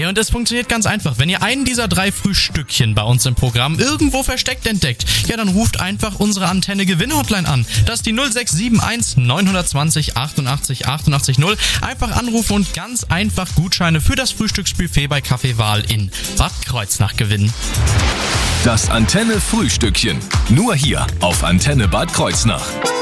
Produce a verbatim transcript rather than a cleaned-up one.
und es funktioniert ganz einfach. Wenn ihr einen dieser drei Frühstückchen bei uns im Programm irgendwo versteckt entdeckt, ja, dann ruft einfach unsere Antenne Gewinn-Hotline an. Das ist die null sechs sieben eins neun zwei null achtundachtzig achtundachtzig null. Einfach anrufen und ganz einfach Gutscheine für das Frühstücksbuffet bei Café Wahl in Bad Kreuznach gewinnen. Das Antenne Frühstückchen. Nur hier auf Antenne Bad Kreuznach.